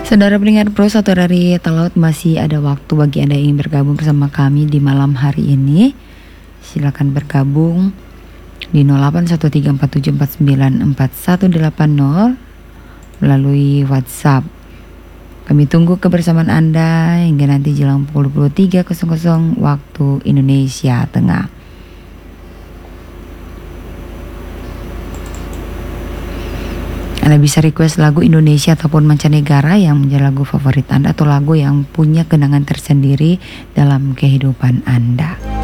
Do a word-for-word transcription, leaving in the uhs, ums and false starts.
Saudara pendengar Pro, satu hari telat masih ada waktu bagi Anda yang ingin bergabung bersama kami di malam hari ini. Silakan bergabung di nol delapan satu tiga empat tujuh empat sembilan empat satu delapan nol melalui WhatsApp. Kami tunggu kebersamaan Anda hingga nanti jelang pukul dua puluh tiga waktu Indonesia Tengah. Anda bisa request lagu Indonesia ataupun mancanegara yang menjadi lagu favorit Anda atau lagu yang punya kenangan tersendiri dalam kehidupan Anda.